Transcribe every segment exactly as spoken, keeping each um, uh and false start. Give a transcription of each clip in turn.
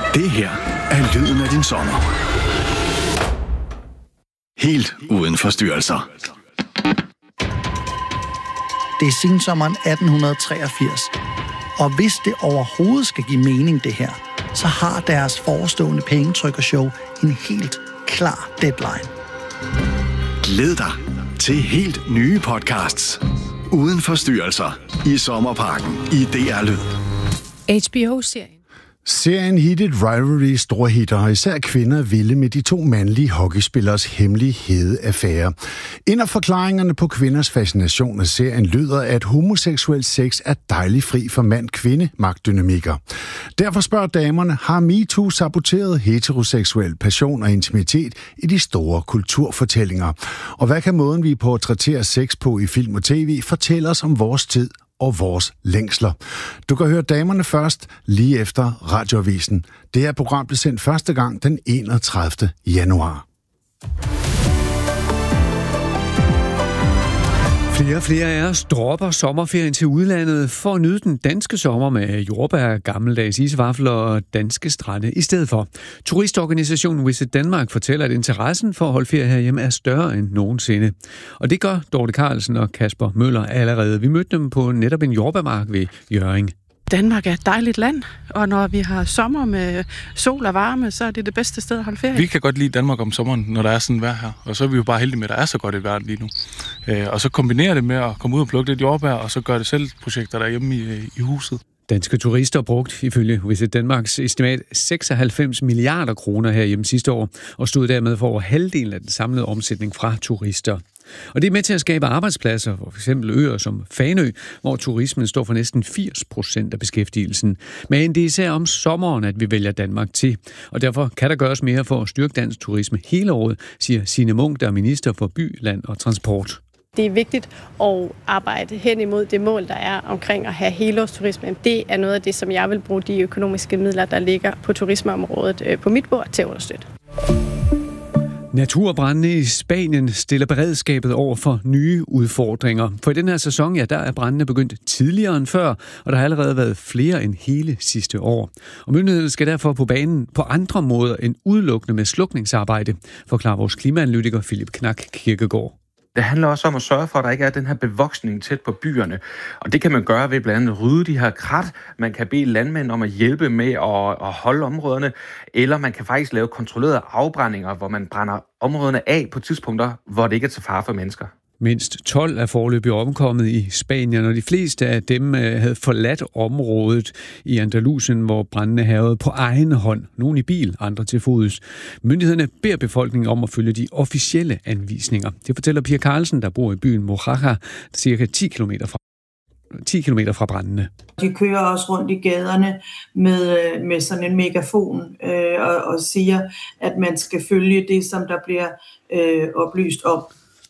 Det her er lyden af din sommer. Helt uden forstyrrelser. Det er sensommeren atten treogfirs, og hvis det overhovedet skal give mening det her, så har deres forestående pengetrykkershow en helt klar deadline. Glæd dig til helt nye podcasts. Uden forstyrrelser i Sommerparken i D R Lyd. H B O-serien. Serien Heated Rivalry storhitter, og især kvinder ville med de to mandlige hockeyspillers hemmelige hede affære. En af forklaringerne på kvinders fascination af serien lyder, at homoseksuel sex er dejligt fri for mand-kvinde magtdynamikker. Derfor spørger damerne, har MeToo saboteret heteroseksuel passion og intimitet i de store kulturfortællinger? Og hvad kan måden, vi portrætterer sex på i film og tv, fortælle os om vores tid og vores længsler? Du kan høre damerne først, lige efter Radioavisen. Det her program blev sendt første gang den enogtredivte januar. Flere og flere af os dropper sommerferien til udlandet for at nyde den danske sommer med jordbær, gammeldags isvafler og danske strande i stedet for. Turistorganisationen Visit Denmark fortæller, at interessen for at holde ferie herhjemme er større end nogensinde. Og det gør Dorte Carlsen og Kasper Møller allerede. Vi mødte dem på netop en jordbærmark ved Hjørring. Danmark er et dejligt land, og når vi har sommer med sol og varme, så er det det bedste sted at holde ferie. Vi kan godt lide Danmark om sommeren, når der er sådan vejr her, og så er vi jo bare heldige med, at der er så godt et vejr lige nu. Og så kombinere det med at komme ud og plukke lidt jordbær, og så gøre det selv projekter derhjemme i, i huset. Danske turister brugt ifølge Visit Danmarks estimat seksoghalvfems milliarder kroner herhjemme sidste år, og stod dermed for over halvdelen af den samlede omsætning fra turister. Og det er med til at skabe arbejdspladser, for eksempel øer som Fanø, hvor turismen står for næsten firs procent af beskæftigelsen. Men det er især om sommeren, at vi vælger Danmark til. Og derfor kan der gøres mere for at styrke dansk turisme hele året, siger Signe Munk, der er minister for by, land og transport. Det er vigtigt at arbejde hen imod det mål, der er omkring at have helårsturisme. Det er noget af det, som jeg vil bruge de økonomiske midler, der ligger på turismeområdet på mit bord til at understøtte. Naturbrandene i Spanien stiller beredskabet over for nye udfordringer. For i den her sæson, ja, der er brandene begyndt tidligere end før, og der har allerede været flere end hele sidste år. Og myndighederne skal derfor på banen på andre måder end udelukkende med slukningsarbejde, forklarer vores klimaanalytiker Philip Knak Kirkegaard. Det handler også om at sørge for, at der ikke er den her bevoksning tæt på byerne. Og det kan man gøre ved blandt andet rydde de her krat. Man kan bede landmænd om at hjælpe med at, at holde områderne. Eller man kan faktisk lave kontrollerede afbrændinger, hvor man brænder områderne af på tidspunkter, hvor det ikke er til fare for mennesker. Mindst tolv er foreløbig omkommet i Spanien, og de fleste af dem havde forladt området i Andalusien, hvor brændene hærgede på egen hånd. Nogle i bil, andre til fods. Myndighederne beder befolkningen om at følge de officielle anvisninger. Det fortæller Pia Carlsen, der bor i byen Mojaca, cirka ti kilometer fra ti kilometer fra brændene. De kører også rundt i gaderne med, med sådan en megafon øh, og, og siger, at man skal følge det, som der bliver øh, oplyst om.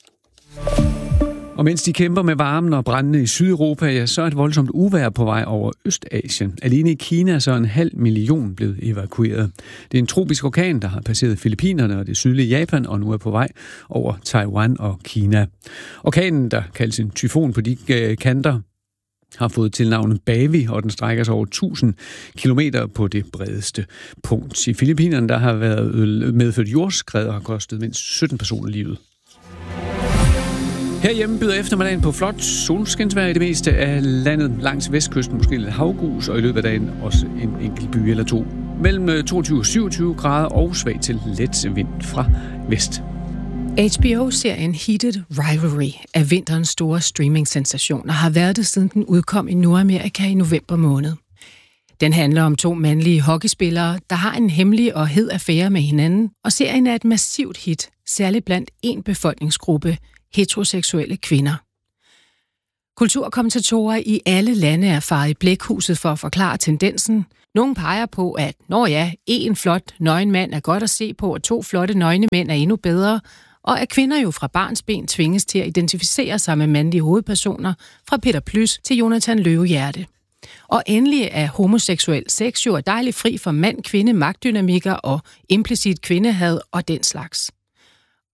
Og mens de kæmper med varmen og brændene i Sydeuropa, ja, så er et voldsomt uvejr på vej over Østasien. Alene i Kina så er en halv million blevet evakueret. Det er en tropisk orkan, der har passeret Filippinerne og det sydlige Japan, og nu er på vej over Taiwan og Kina. Orkanen, der kaldes en tyfon på de kanter, har fået tilnavnet Bavi, og den strækker sig over tusind kilometer på det bredeste punkt. I Filippinerne, der har været medført jordskred og har kostet mindst sytten personer livet. Herhjemme byder eftermiddagen på flot solskinsvejr i det meste af landet langs vestkysten, måske lidt havgus, og i løbet af dagen også en enkelt by eller to. Mellem toogtyve og syvogtyve grader og svag til let vind fra vest. H B O-serien Heated Rivalry er vinterens store streaming-sensation og har været det siden den udkom i Nordamerika i november måned. Den handler om to mandlige hockeyspillere, der har en hemmelig og hed affære med hinanden, og serien er et massivt hit, særligt blandt en befolkningsgruppe, heteroseksuelle kvinder. Kulturkommentatorer i alle lande er faret i blækhuset for at forklare tendensen. Nogle peger på, at når ja, en flot nøgen mand er godt at se på, og to flotte nøgne mænd er endnu bedre, og at kvinder jo fra barnsben tvinges til at identificere sig med mandlige hovedpersoner, fra Peter Plys til Jonathan Løvehjerte. Og endelig er homoseksuel sex jo dejligt fri for mand-kvinde magtdynamikker og implicit kvindehad og den slags.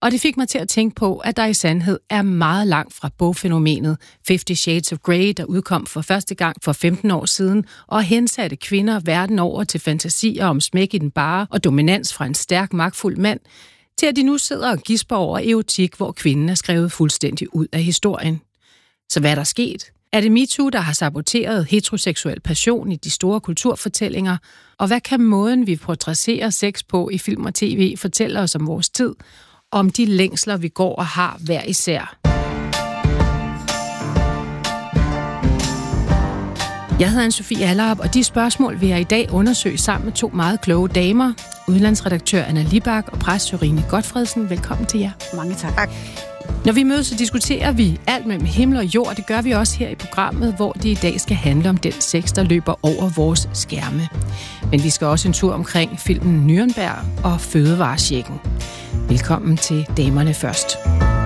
Og det fik mig til at tænke på, at der i sandhed er meget langt fra bogfænomenet Fifty Shades of Grey, der udkom for første gang for femten år siden, og hensatte kvinder verden over til fantasier om smæk i den bare og dominans fra en stærk, magtfuld mand, til at de nu sidder og gisper over erotik, hvor kvinden er skrevet fuldstændig ud af historien. Så hvad er der sket? Er det MeToo, der har saboteret heteroseksuel passion i de store kulturfortællinger? Og hvad kan måden, vi portrætterer sex på i film og tv, fortælle os om vores tid? Om de længsler, vi går og har hver især? Jeg hedder Anne-Sophie Allerup, og de spørgsmål vil jeg i dag undersøge sammen med to meget kloge damer. Udlandsredaktør Anna Libak og præst Sørine Gotfredsen. Velkommen til jer. Mange tak. Når vi mødes, så diskuterer vi alt mellem himmel og jord. Det gør vi også her i programmet, hvor det i dag skal handle om den sex, der løber over vores skærme. Men vi skal også en tur omkring filmen Nürnberg og fødevarechecken. Velkommen til damerne først.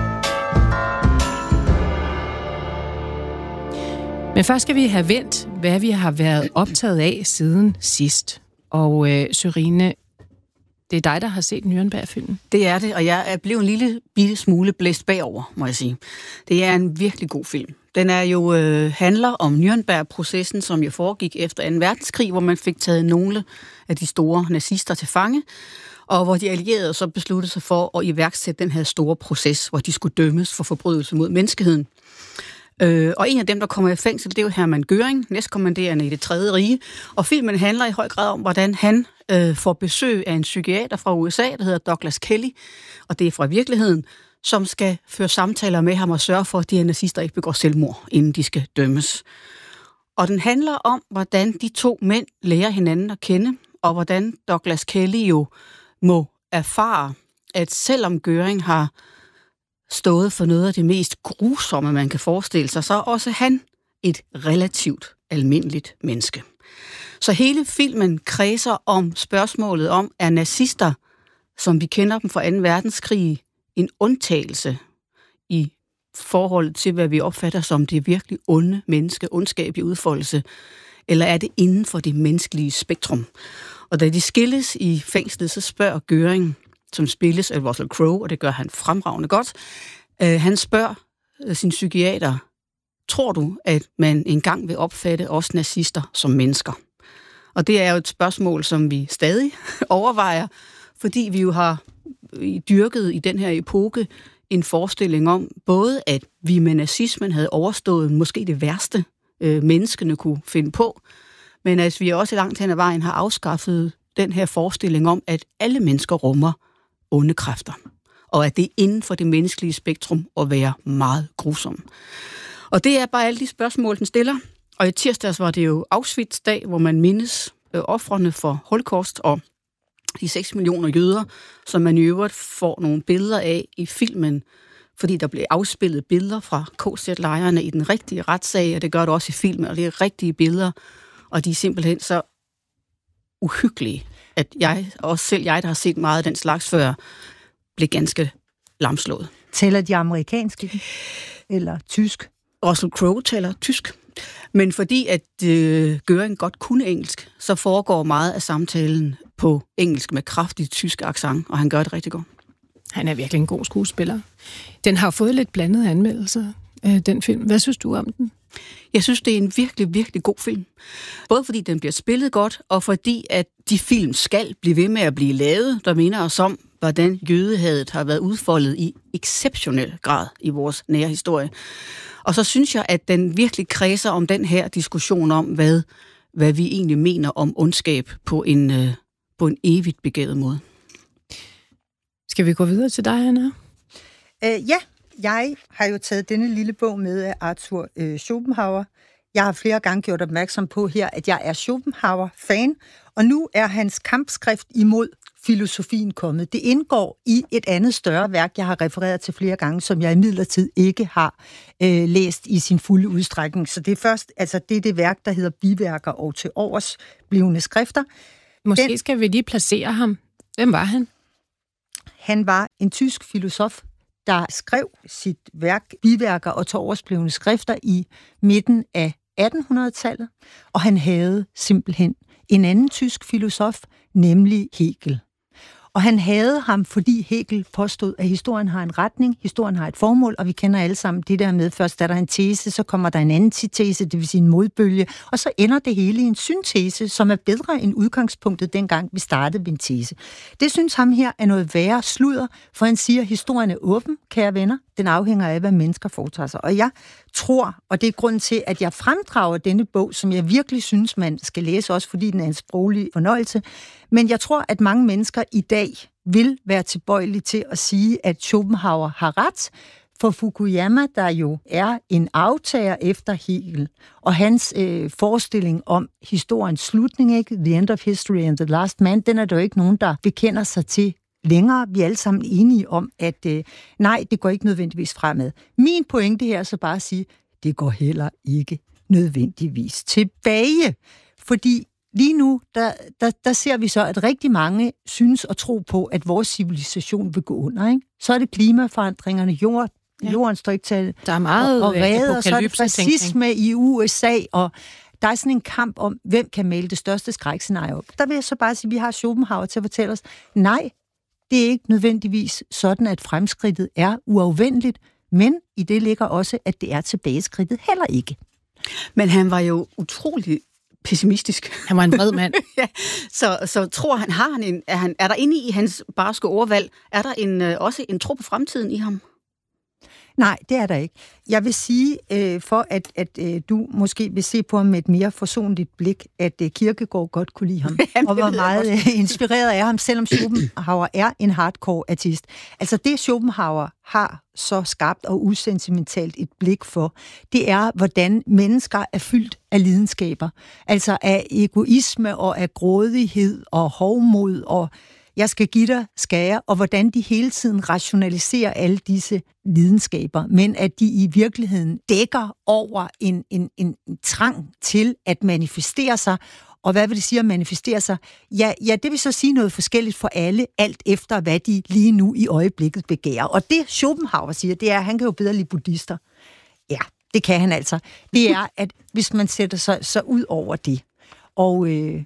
Men først skal vi have vendt, hvad vi har været optaget af siden sidst. Og øh, Sørine, det er dig, der har set Nürnberg-filmen. Det er det, og jeg er blevet en lille bitte smule blæst bagover, må jeg sige. Det er en virkelig god film. Den er jo øh, handler om Nürnberg-processen, som jo foregik efter anden verdenskrig, hvor man fik taget nogle af de store nazister til fange, og hvor de allierede så besluttede sig for at iværksætte den her store proces, hvor de skulle dømmes for forbrydelse mod menneskeheden. Øh, og en af dem, der kommer i fængsel, det er jo Hermann Göring, næstkommanderende i det tredje rige. Og filmen handler i høj grad om, hvordan han øh, får besøg af en psykiater fra U S A, der hedder Douglas Kelly, og det er fra virkeligheden, som skal føre samtaler med ham og sørge for, at de her nazister ikke begår selvmord, inden de skal dømmes. Og den handler om, hvordan de to mænd lærer hinanden at kende, og hvordan Douglas Kelly jo må erfare, at selvom Göring har stået for noget af det mest grusomme, man kan forestille sig, så er også han et relativt almindeligt menneske. Så hele filmen kredser om spørgsmålet om, er nazister, som vi kender dem fra anden verdenskrig, en undtagelse i forhold til, hvad vi opfatter som det virkelig onde menneske, ondskab i udfoldelse, eller er det inden for det menneskelige spektrum? Og da de skilles i fængslet, så spørger Göring, som spilles af Russell Crowe, og det gør han fremragende godt. Øh, han spørger øh, sin psykiater, tror du, at man engang vil opfatte os nazister som mennesker? Og det er jo et spørgsmål, som vi stadig overvejer, fordi vi jo har dyrket i den her epoke en forestilling om, både at vi med nazismen havde overstået måske det værste, øh, menneskene kunne finde på, men at vi også langt hen ad vejen har afskaffet den her forestilling om, at alle mennesker rummer onde kræfter, og at det er inden for det menneskelige spektrum at være meget grusom. Og det er bare alle de spørgsmål, den stiller. Og i tirsdags var det jo Auschwitz-dag, hvor man mindes øh, ofrene for Holocaust og de seks millioner jøder, som man i øvrigt får nogle billeder af i filmen, fordi der blev afspillet billeder fra K Z-lejrene i den rigtige retssag, og det gør det også i filmen, og det er rigtige billeder, og de er simpelthen så uhyggelige, at jeg, også selv jeg, der har set meget af den slags før, blev ganske lamslået. Taler de amerikanske eller tysk? Russell Crowe taler tysk, men fordi at øh, Göring godt kunne engelsk, så foregår meget af samtalen på engelsk med kraftig tysk accent, og han gør det rigtig godt. Han er virkelig en god skuespiller. Den har fået lidt blandede anmeldelser, øh, den film. Hvad synes du om den? Jeg synes, det er en virkelig, virkelig god film. Både fordi den bliver spillet godt, og fordi at de film skal blive ved med at blive lavet, der minder os om, hvordan jødehadet har været udfoldet i exceptionel grad i vores nære historie. Og så synes jeg, at den virkelig kredser om den her diskussion om, hvad, hvad vi egentlig mener om ondskab på en, øh, på en evigt begavet måde. Skal vi gå videre til dig, Anna? Øh, ja, jeg har jo taget denne lille bog med af Arthur øh, Schopenhauer. Jeg har flere gange gjort opmærksom på her, at jeg er Schopenhauer-fan, og nu er hans kampskrift imod filosofien kommet. Det indgår i et andet større værk, jeg har refereret til flere gange, som jeg imidlertid ikke har øh, læst i sin fulde udstrækning. Så det er først, altså det er det værk, der hedder Biværker og til overs blivende skrifter. Måske Den, skal vi lige placere ham. Hvem var han? Han var en tysk filosof, der skrev sit værk Biværker og til overs blivende skrifter i midten af attenhundredetallet, og han havde simpelthen en anden tysk filosof, nemlig Hegel. Og han havde ham, fordi Hegel påstod, at historien har en retning, historien har et formål, og vi kender alle sammen det der med, først er der en tese, så kommer der en antitese, det vil sige en modbølge, og så ender det hele i en syntese, som er bedre end udgangspunktet, dengang vi startede med en tese. Det synes ham her er noget værre sludder, for han siger, at historien er åben, kære venner. Den afhænger af, hvad mennesker foretager sig. Og jeg tror, og det er grunden til, at jeg fremdrager denne bog, som jeg virkelig synes, man skal læse, også fordi den er en sproglig fornøjelse, men jeg tror, at mange mennesker i dag vil være tilbøjelige til at sige, at Schopenhauer har ret, for Fukuyama, der jo er en aftager efter Hegel, og hans øh, forestilling om historiens slutning, ikke? The end of history and the last man, den er der jo ikke nogen, der bekender sig til længere. Vi er alle sammen enige om, at øh, nej, det går ikke nødvendigvis fremad. Min pointe her er så bare at sige, det går heller ikke nødvendigvis tilbage. Fordi lige nu, der, der, der ser vi så, at rigtig mange synes og tro på, at vores civilisation vil gå under. Ikke? Så er det klimaforandringerne, jord, ja. jorden står ikke til der er meget og, og redde, og så er det fascisme i U S A, og der er sådan en kamp om, hvem kan male det største skrækscenarie op. Der vil jeg så bare sige, at vi har Schopenhauer til at fortælle os, nej, det er ikke nødvendigvis sådan, at fremskridtet er uafvendeligt, men i det ligger også, at det er tilbageskridtet heller ikke. Men han var jo utrolig pessimistisk. Han var en vred mand. ja, så, så tror han, har han en, er, han, er der inde i hans barske ordvalg, er der en, også en tro på fremtiden i ham? Nej, det er der ikke. Jeg vil sige, øh, for at, at øh, du måske vil se på ham med et mere forsonligt blik, at øh, Kierkegaard godt kunne lide ham, Jamen, og var meget øh, inspireret af ham, selvom Schopenhauer er en hardcore artist. Altså det, Schopenhauer har så skarpt og usentimentalt et blik for, det er, hvordan mennesker er fyldt af lidenskaber. Altså af egoisme og af grådighed og hovmod og jeg skal give dig skære, og hvordan de hele tiden rationaliserer alle disse lidenskaber, men at de i virkeligheden dækker over en, en, en trang til at manifestere sig. Og hvad vil det sige at manifestere sig? Ja, ja, det vil så sige noget forskelligt for alle, alt efter hvad de lige nu i øjeblikket begærer. Og det Schopenhauer siger, det er, at han kan jo bedre lide buddhister. Ja, det kan han altså. Det er, at hvis man sætter sig så ud over det, og øh,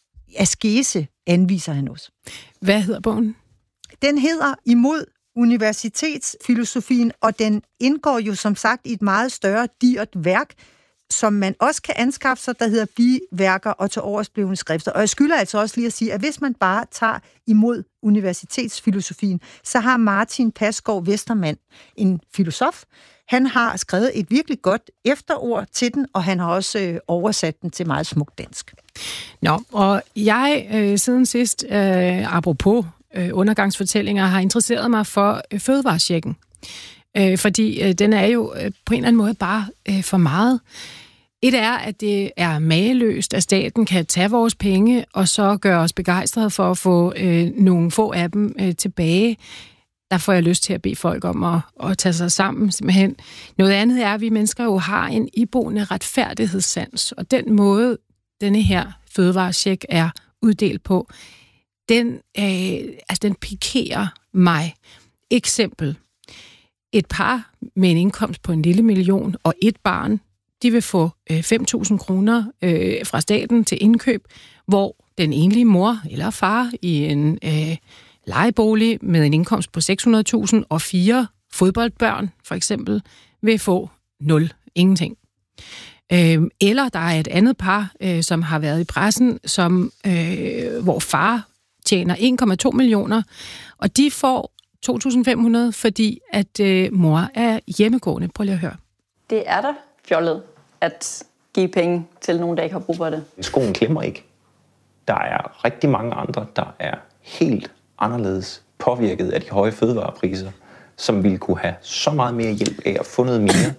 askese anviser han også. Hvad hedder bogen? Den hedder Imod universitetsfilosofien, og den indgår jo som sagt i et meget større digert værk, som man også kan anskaffe sig, der hedder Biværker og til oversblevne skrifter. Og jeg skylder altså også lige at sige, at hvis man bare tager Imod universitetsfilosofien, så har Martin Pasgaard Westermann, en filosof, han har skrevet et virkelig godt efterord til den, og han har også øh, oversat den til meget smukt dansk. Nå, og jeg øh, siden sidst, øh, apropos øh, undergangsfortællinger, har interesseret mig for øh, fødevarechecken. Øh, fordi øh, den er jo øh, på en eller anden måde bare øh, for meget. Et er, at det er mageløst, at staten kan tage vores penge, og så gøre os begejstrede for at få øh, nogle få af dem øh, tilbage. Der får jeg lyst til at bede folk om at, at tage sig sammen simpelthen. Noget andet er, at vi mennesker jo har en iboende retfærdighedssans, og den måde, denne her fødevarecheck er uddelt på, den, øh, altså den pikerer mig. Eksempel. Et par med en indkomst på en lille million og et barn, de vil få øh, fem tusind kroner øh, fra staten til indkøb, hvor den enlige mor eller far i en øh, lejebolig med en indkomst på seks hundrede tusind og fire fodboldbørn for eksempel vil få nul, ingenting. Øh, eller der er et andet par, øh, som har været i pressen, som, øh, hvor far tjener en komma to millioner, og de får to tusind fem hundrede, fordi at øh, mor er hjemmegående. Prøv lige at høre. Det er da fjollet at give penge til nogen, der ikke har brug for det. Skoen klemmer ikke. Der er rigtig mange andre, der er helt anderledes påvirket af de høje fødevarepriser, som ville kunne have så meget mere hjælp af at få noget mere.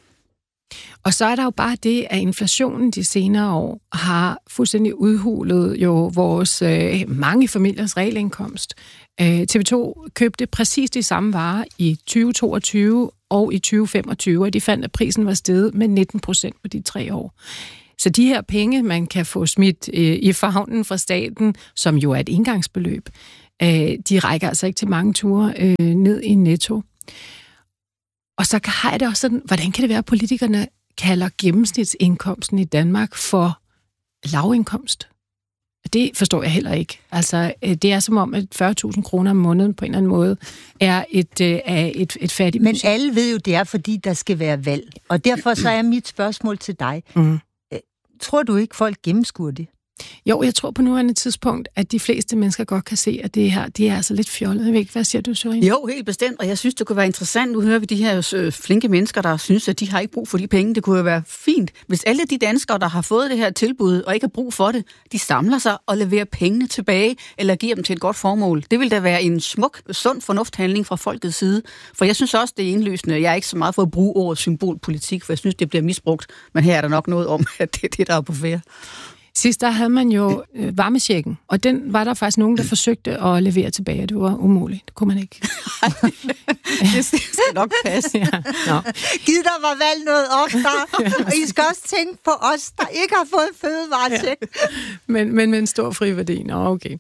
Og så er der jo bare det, at inflationen de senere år har fuldstændig udhulet jo vores øh, mange familiers realindkomst. Øh, T V to købte præcis de samme varer i tyve toogtyve og i tyve femogtyve, og de fandt, at prisen var steget med nitten procent på de tre år. Så de her penge, man kan få smidt øh, i favnen fra staten, som jo er et engangsbeløb, øh, de rækker altså ikke til mange ture øh, ned i netto. Og så har jeg det også sådan, hvordan kan det være, at politikerne kalder gennemsnitsindkomsten i Danmark for lavindkomst? Og det forstår jeg heller ikke. Altså, det er som om, at fyrre tusind kroner om måneden på en eller anden måde er et, er et, et fattigt Men budget. alle ved jo, det er, fordi der skal være valg. Og derfor så er mit spørgsmål til dig. Mm. Tror du ikke, folk gennemskuer det? Jo, jeg tror på nuværende tidspunkt, at de fleste mennesker godt kan se, at det her, det er altså lidt fjollet. Jeg ved ikke, hvad siger du, Sørine? Jo, helt bestemt, og jeg synes, det kunne være interessant. Nu hører vi de her øh, flinke mennesker, der synes, at de har ikke brug for de penge. Det kunne jo være fint, hvis alle de danskere, der har fået det her tilbud, og ikke har brug for det, de samler sig og leverer pengene tilbage, eller giver dem til et godt formål. Det vil da være en smuk, sund fornufthandling fra folkets side. For jeg synes også, det er indlysende. Jeg er ikke så meget for at bruge ordet symbolpolitik, for jeg synes, det bliver misbrugt. Men her er der nok noget om, at det er det, der er på færde. Sidst der havde man jo øh, varmechecken, og den var der faktisk nogen, der forsøgte at levere tilbage, og det var umuligt. Det kunne man ikke. Det skal nok passe. Ja. Nå. Giv der var valgt noget oftere, og I skal også tænke på os, der ikke har fået fødevarecheck. Ja. Men, men med en stor friværdi. Nå, okay.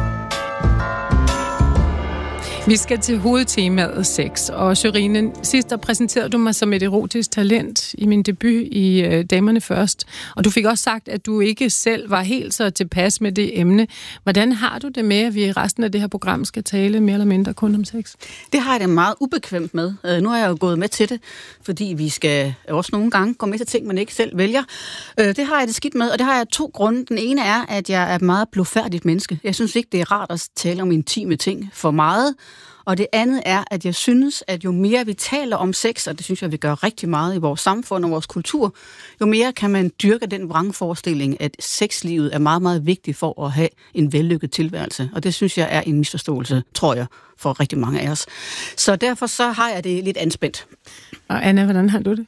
Vi skal til hovedtemaet sex, og Sørine, sidst der præsenterede du mig som et erotisk talent i min debut i øh, Damerne Først, og du fik også sagt, at du ikke selv var helt så tilpas med det emne. Hvordan har du det med, at vi i resten af det her program skal tale mere eller mindre kun om sex? Det har jeg det meget ubekvemt med. Nu har jeg jo gået med til det, fordi vi skal også nogle gange gå med til ting, man ikke selv vælger. Det har jeg det skidt med, og det har jeg to grunde. Den ene er, at jeg er et meget blufærdigt menneske. Jeg synes ikke, det er rart at tale om intime ting for meget. Og det andet er, at jeg synes, at jo mere vi taler om sex, og det synes jeg, vi gør rigtig meget i vores samfund og vores kultur, jo mere kan man dyrke den vrangforestilling, at sexlivet er meget, meget vigtigt for at have en vellykket tilværelse. Og det synes jeg er en misforståelse, tror jeg, for rigtig mange af os. Så derfor så har jeg det lidt anspændt. Og Anna, hvordan har du det?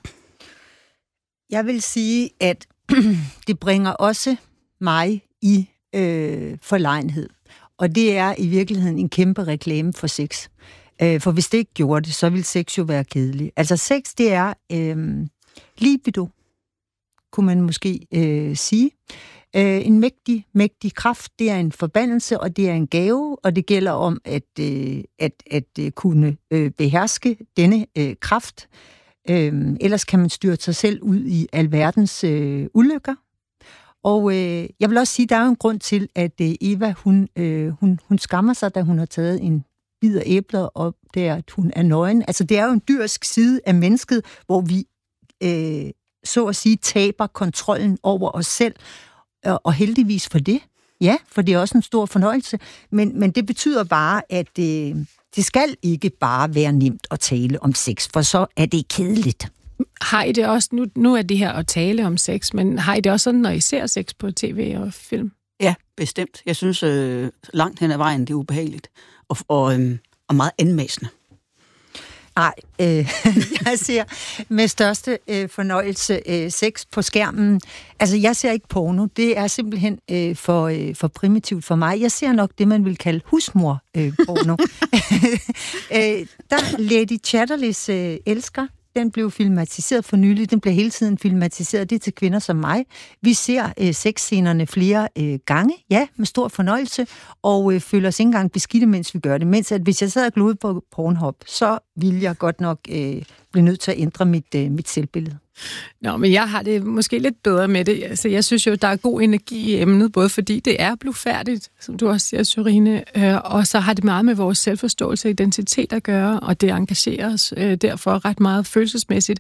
Jeg vil sige, at det bringer også mig i øh, forlegenhed. Og det er i virkeligheden en kæmpe reklame for sex. Øh, for hvis det ikke gjorde det, så ville sex jo være kedeligt. Altså sex, det er øh, libido, kunne man måske øh, sige. Øh, en mægtig, mægtig kraft, det er en forbandelse, og det er en gave, og det gælder om at, øh, at, at øh, kunne øh, beherske denne øh, kraft. Øh, ellers kan man styrte sig selv ud i alverdens øh, ulykker. Og øh, jeg vil også sige, at der er jo en grund til, at øh, Eva, hun, øh, hun, hun skammer sig, da hun har taget en bid af æbler, og det er, at hun er nøgen. Altså, det er jo en dyrsk side af mennesket, hvor vi, øh, så at sige, taber kontrollen over os selv, og, og heldigvis for det. Ja, for det er også en stor fornøjelse. Men, men det betyder bare, at øh, det skal ikke bare være nemt at tale om sex, for så er det kedeligt. Har I det også, nu, nu er det her at tale om sex, men har I det også sådan, når I ser sex på tv og film? Ja, bestemt. Jeg synes øh, langt hen ad vejen, det er ubehageligt og, og, øh, og meget anmæsende. Nej, øh, jeg ser med største øh, fornøjelse øh, sex på skærmen. Altså, jeg ser ikke porno. Det er simpelthen øh, for, øh, for primitivt for mig. Jeg ser nok det, man vil kalde husmor-porno. Øh, øh, der Lady Chatterleys øh, elsker. Den blev filmatiseret for nylig. Den bliver hele tiden filmatiseret. Det er til kvinder som mig. Vi ser øh, sexscenerne flere øh, gange, ja, med stor fornøjelse, og øh, føler os ikke engang beskidte, mens vi gør det. Mens at hvis jeg sad og glodede på Pornhub, så ville jeg godt nok øh, blive nødt til at ændre mit, øh, mit selvbillede. Nå, men jeg har det måske lidt bedre med det. Altså, jeg synes jo, der er god energi i emnet, både fordi det er blufærdigt, som du også siger, Sørine, øh, og så har det meget med vores selvforståelse og identitet at gøre, og det engagerer os øh, derfor ret meget følelsesmæssigt.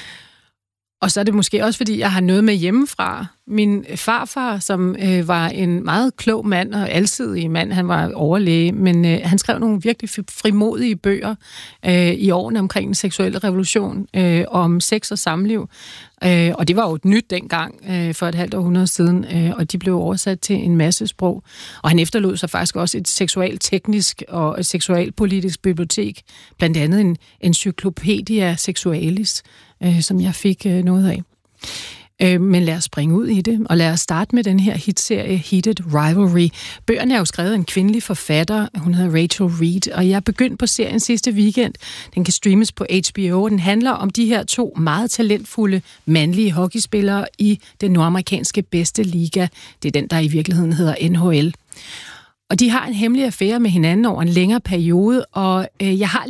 Og så er det måske også, fordi jeg har noget med hjemmefra. Min farfar, som øh, var en meget klog mand og alsidig mand, han var overlæge, men øh, han skrev nogle virkelig frimodige bøger øh, i årene omkring den seksuelle revolution øh, om sex og samliv. Øh, og det var jo et nyt dengang, øh, for et halvt århundrede siden, øh, og de blev oversat til en masse sprog. Og han efterlod sig faktisk også et seksualteknisk og et seksualpolitisk bibliotek, blandt andet en Encyclopedia Sexualis, øh, som jeg fik øh, noget af. Øh, men lad os springe ud i det, og lad os starte med den her hitserie Heated Rivalry. Bøgerne er jo skrevet af en kvindelig forfatter, hun hedder Rachel Reed, og jeg begyndte på serien sidste weekend. Den kan streames på H B O, og den handler om de her to meget talentfulde mandlige hockeyspillere i den nordamerikanske bedste liga. Det er den, der i virkeligheden hedder N H L. Og de har en hemmelig affære med hinanden over en længere periode, og øh, jeg har